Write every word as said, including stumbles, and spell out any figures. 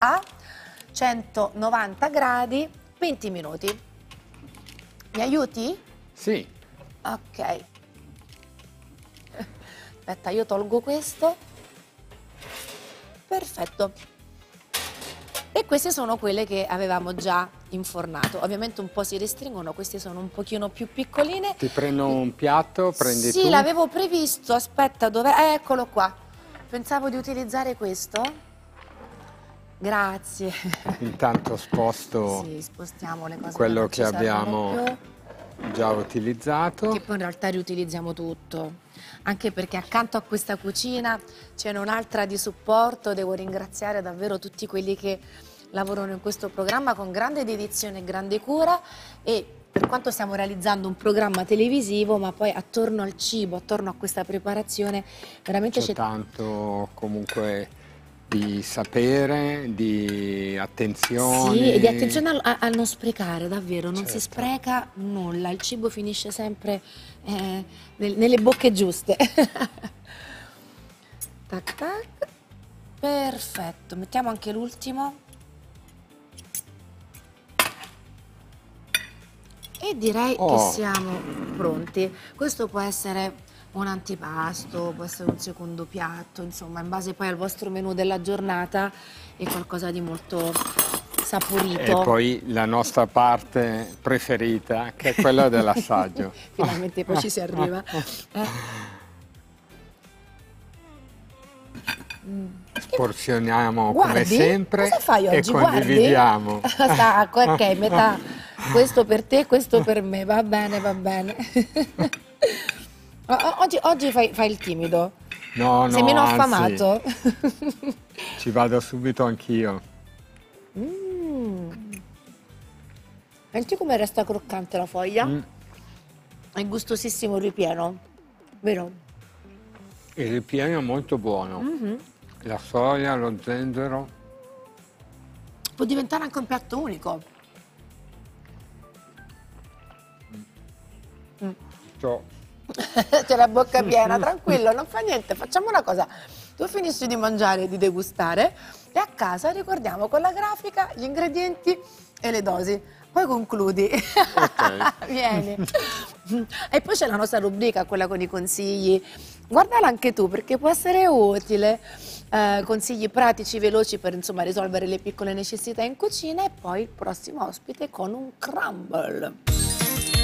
a centonovanta gradi venti minuti. Mi aiuti? Sì. Ok. Aspetta, io tolgo questo. Perfetto. E queste sono quelle che avevamo già infornato. Ovviamente un po' si restringono, queste sono un pochino più piccoline. Ti prendo un piatto, prendi Sì, tu. l'avevo previsto, aspetta, dov'è? Eccolo qua. Pensavo di utilizzare questo. Grazie. Intanto sposto Sì, spostiamo le cose quello che, che non ci servono abbiamo più. già utilizzato. Che poi in realtà riutilizziamo tutto. Anche perché accanto a questa cucina c'è un'altra di supporto. Devo ringraziare davvero tutti quelli che lavorano in questo programma con grande dedizione e grande cura, e per quanto stiamo realizzando un programma televisivo, ma poi attorno al cibo, attorno a questa preparazione, veramente C'è tanto comunque di sapere, di attenzione. Sì, e di attenzione a, a- a non sprecare, davvero, non Certo. si spreca nulla, il cibo finisce sempre eh, nel- nelle bocche giuste. Tac tac, perfetto, mettiamo anche l'ultimo. E direi Oh. che siamo pronti. Questo può essere un antipasto, può essere un secondo piatto, insomma, in base poi al vostro menù della giornata, è qualcosa di molto saporito. E poi la nostra parte preferita, che è quella dell'assaggio. Finalmente poi ci si arriva. Eh. Mm. Porzioniamo Guardi, come sempre cosa fai e oggi? condividiamo. Guardi? Sta, ok, metà, questo per te, questo per me, va bene, va bene. O- Oggi, oggi fai, fai il timido. No, Sei no, meno anzi, affamato? ci vado subito anch'io. Mm. Senti come resta croccante la foglia? Mm. È gustosissimo il ripieno, vero? Il ripieno è molto buono. Mhm. La soia, lo zenzero. Può diventare anche un piatto unico. Mm. Ciò. C'è la bocca piena, tranquillo, non fa niente. Facciamo una cosa: tu finisci di mangiare e di degustare e a casa ricordiamo con la grafica gli ingredienti e le dosi. Poi concludi. Ok. Vieni. E poi c'è la nostra rubrica, quella con i consigli. Guardala anche tu, perché può essere utile. Eh, consigli pratici, veloci per, insomma, risolvere le piccole necessità in cucina, e poi il prossimo ospite con un crumble.